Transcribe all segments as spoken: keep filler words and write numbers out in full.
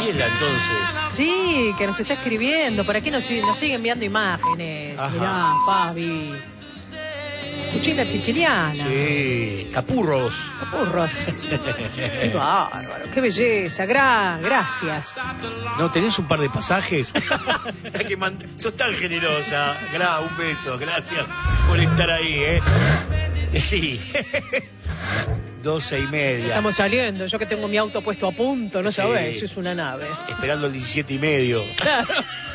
Graciela, entonces. Sí, que nos está escribiendo. Por aquí nos, nos sigue enviando imágenes. Ajá. Mirá, Fabi. Cuchina chichiliana. Sí, capurros. Capurros. Qué bárbaro, qué belleza. Gra gracias. ¿No tenés un par de pasajes? que mand... Sos tan generosa. Gra, un beso. Gracias por estar ahí, ¿eh? Sí. Doce y media. Estamos saliendo. Yo que tengo mi auto puesto a punto, no Sí. sabés, es una nave. Esperando el diecisiete y medio. Claro.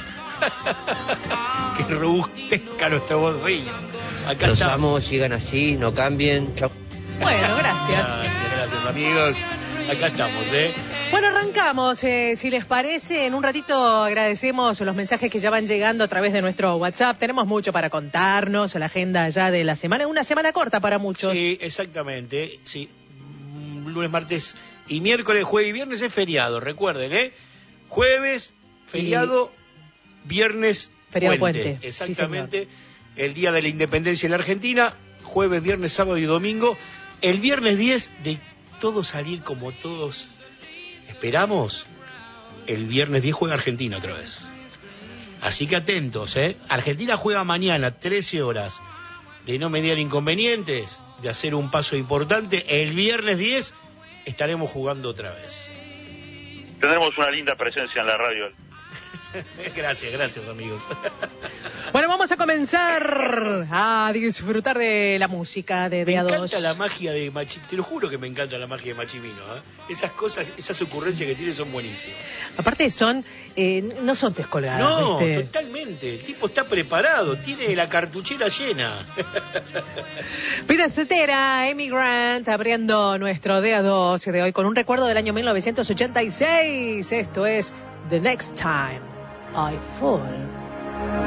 Que robustezca nuestro bolsillo. Acá Los está. amo, sigan así, no cambien. Chau. Bueno, gracias. Gracias, gracias, amigos. Acá estamos, ¿eh? Bueno, arrancamos. Eh, si les parece, en un ratito agradecemos los mensajes que ya van llegando a través de nuestro WhatsApp. Tenemos mucho para contarnos, la agenda ya de la semana. Una semana corta para muchos. Sí, exactamente. Sí. Lunes, martes y miércoles, jueves y viernes es feriado, recuerden, ¿eh? Jueves, feriado, viernes, Feriado puente. puente. Exactamente. Sí, el día de la independencia en la Argentina, jueves, viernes, sábado y domingo. El viernes diez, de todo salir como todos esperamos, el viernes diez juega Argentina otra vez. Así que atentos, ¿eh? Argentina juega mañana, trece horas. De no mediar inconvenientes, de hacer un paso importante, el viernes diez estaremos jugando otra vez. Tendremos una linda presencia en la radio. Gracias, gracias, amigos. Bueno, vamos a comenzar a disfrutar de la música de Me Día dos. encanta la magia de Machimino, te lo juro que me encanta la magia de Machimino, ¿eh? Esas cosas, esas ocurrencias que tiene son buenísimas. Aparte son, eh, no son descolgadas. No, ¿viste? totalmente, el tipo está preparado, tiene la cartuchera llena. Vida soltera, Amy Grant, abriendo nuestro Día dos de hoy con un recuerdo del año mil novecientos ochenta y seis. Esto es The Next Time I Fall.